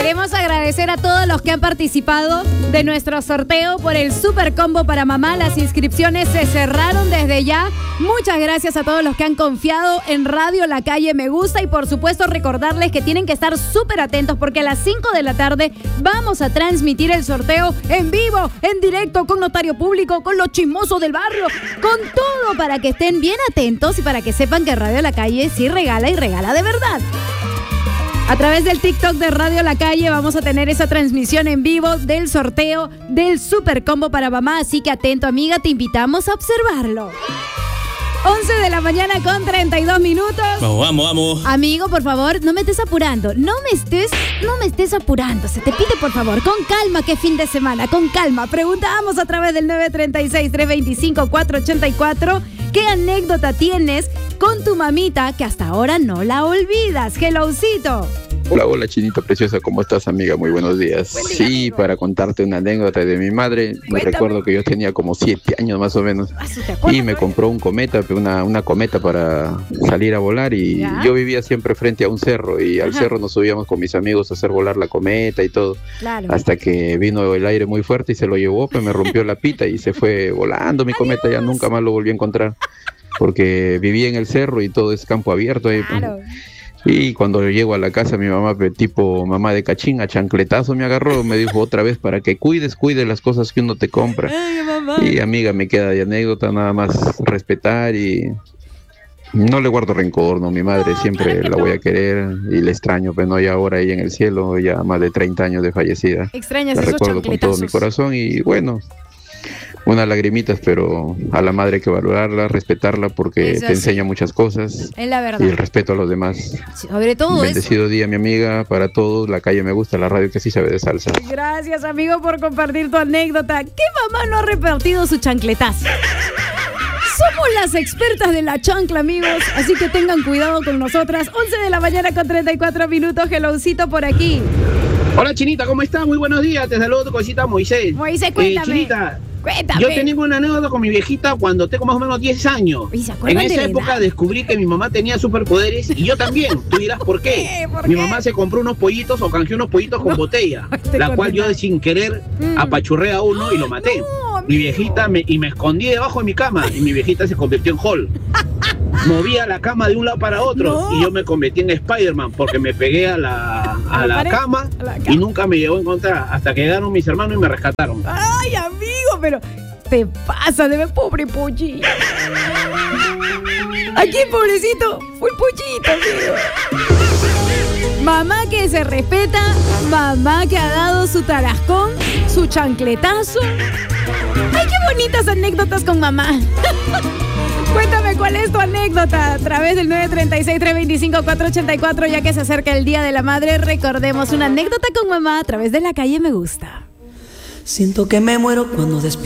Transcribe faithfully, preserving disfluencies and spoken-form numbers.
Queremos agradecer a todos los que han participado de nuestro sorteo por el Super Combo para mamá. Las inscripciones se cerraron desde ya. Muchas gracias a todos los que han confiado en Radio La Calle Me Gusta. Y por supuesto recordarles que tienen que estar súper atentos porque a las cinco de la tarde vamos a transmitir el sorteo en vivo, en directo, con notario público, con los chismosos del barrio, con todo para que estén bien atentos y para que sepan que Radio La Calle sí regala y regala de verdad. A través del TikTok de Radio La Calle vamos a tener esa transmisión en vivo del sorteo del Super Combo para mamá, así que atento, amiga, te invitamos a observarlo. once de la mañana con treinta y dos minutos. Vamos, vamos, vamos. Amigo, por favor, no me estés apurando. No me estés, no me estés apurando. Se te pide, por favor, con calma, que fin de semana, con calma. Preguntamos a través del nueve tres seis, tres dos cinco, cuatro ocho cuatro qué anécdota tienes con tu mamita que hasta ahora no la olvidas. Hellocito. Hola, hola, Chinita preciosa, ¿cómo estás, amiga? Muy buenos días. Buen día, sí, amigo. Para contarte una anécdota de mi madre, me Cuéntame. recuerdo que yo tenía como siete años más o menos Ah, ¿te acuerdas, y me no? compró un cometa, una, una cometa para salir a volar y ¿Ya? yo vivía siempre frente a un cerro y al Ajá. cerro nos subíamos con mis amigos a hacer volar la cometa y todo, Claro. hasta que vino el aire muy fuerte y se lo llevó, pues me rompió la pita y se fue volando mi cometa, ya nunca más lo volví a encontrar porque vivía en el cerro y todo es campo abierto ahí. pues. Claro. Y cuando llego a la casa, mi mamá, pe- tipo mamá de cachín, a chancletazo me agarró, me dijo otra vez para que cuides, cuides las cosas que uno te compra. Ay, mamá. Y amiga, me queda de anécdota nada más respetar y no le guardo rencor, ¿no? Mi madre No, siempre claro que la no. voy a querer y le extraño, pero no, ya ahora ella en el cielo, ya más de treinta años de fallecida. Extrañas La esos recuerdo con todo chancletazos. mi corazón y bueno, unas lagrimitas, pero a la madre hay que valorarla, respetarla porque Eso te sí. enseña muchas cosas Es la y el verdad. respeto a los demás. Sobre todo eso. Bendecido día, mi amiga, para todos. La Calle Me Gusta, la radio que sí sabe de salsa. Gracias, amigo, por compartir tu anécdota. ¿Qué mamá no ha repartido su chancletazo? Somos las expertas de la chancla, amigos, así que tengan cuidado con nosotras. once de la mañana con treinta y cuatro minutos, Hellocito por aquí. Hola, Chinita, ¿cómo estás? Muy buenos días. Te saludo tu cosita Moisés. Moisés, Eh, cuéntame. Chinita, Cuéntame. yo tenía una anécdota con mi viejita cuando tengo más o menos diez años. Uy, ¿se En acuerdan de esa la época edad? descubrí que mi mamá tenía superpoderes y yo también. Tú dirás por qué. ¿Qué? ¿Por mi qué? mamá se compró unos pollitos o canjeó unos pollitos con No. botella, Estoy la cual yo condenado. sin querer Mm. apachurré a uno y lo maté. No, amigo. mi viejita me, y me escondí debajo de mi cama y mi viejita se convirtió en Hulk. Movía la cama de un lado para otro No. y yo me convertí en Spider-Man porque me pegué a la, ¿A a la la pared? cama A la y cama. nunca me llegó a encontrar hasta que llegaron mis hermanos y me rescataron. Ay, amigo, pero te pasa de ver, pobre pollito. Aquí, pobrecito, fue el pollito, amigo. Mamá que se respeta, mamá que ha dado su tarascón, su chancletazo. Ay, qué bonitas anécdotas con mamá. Cuéntame cuál es tu anécdota a través del nueve tres seis, tres dos cinco, cuatro ocho cuatro, ya que se acerca el Día de la Madre. Recordemos una anécdota con mamá a través de La Calle Me Gusta. Siento que me muero cuando despierto.